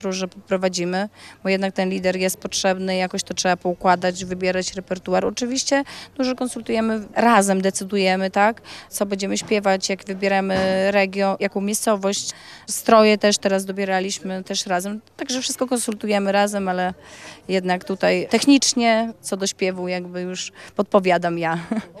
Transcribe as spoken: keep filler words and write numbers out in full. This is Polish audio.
że poprowadzimy, bo jednak ten lider jest potrzebny, jakoś to trzeba poukładać, wybierać repertuar. Oczywiście dużo konsultujemy, razem decydujemy, tak, co będziemy śpiewać, jak wybieramy region, jaką miejscowość. Stroje też teraz dobieraliśmy też razem, także wszystko konsultujemy razem, ale jednak tutaj technicznie co do śpiewu jakby już podpowiadam ja.